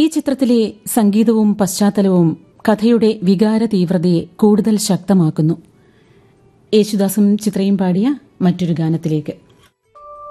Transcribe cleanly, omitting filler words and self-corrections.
ചിത്രത്തിലെ സംഗീതവും പശ്ചാത്തലവും കഥയുടെ വികാര തീവ്രതയെ കൂടുതൽ ശക്തമാക്കുന്നു. യേശുദാസും ചിത്രയും പാടിയ മറ്റൊരു ഗാനത്തിലേക്ക്.